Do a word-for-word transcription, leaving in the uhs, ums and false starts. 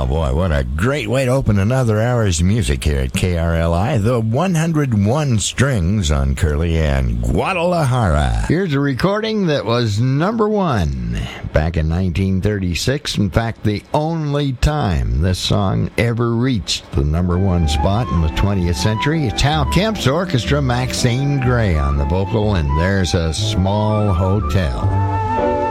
Well, boy, what a great way to open another hour's music here at K R L I. The one hundred one Strings on Curly and Guadalajara. Here's a recording that was number one back in nineteen thirty-six. In fact, the only time this song ever reached the number one spot in the twentieth century. It's Hal Kemp's orchestra, Maxine Gray on the vocal, and There's a Small Hotel.